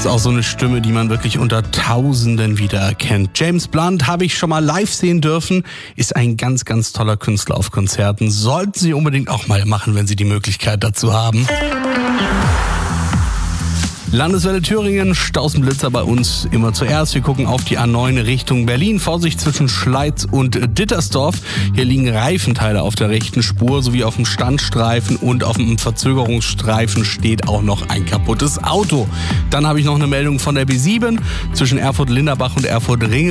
ist auch so eine Stimme, die man wirklich unter Tausenden wiedererkennt. James Blunt habe ich schon mal live sehen dürfen, ist ein ganz, ganz toller Künstler auf Konzerten. Sollten Sie unbedingt auch mal machen, wenn Sie die Möglichkeit dazu haben. Landeswelle Thüringen, Stausenblitzer bei uns immer zuerst. Wir gucken auf die A9 Richtung Berlin. Vorsicht zwischen Schleiz und Dittersdorf. Hier liegen Reifenteile auf der rechten Spur sowie auf dem Standstreifen und auf dem Verzögerungsstreifen steht auch noch ein kaputtes Auto. Dann habe ich noch eine Meldung von der B7 zwischen Erfurt-Linderbach und Erfurt-Ringel.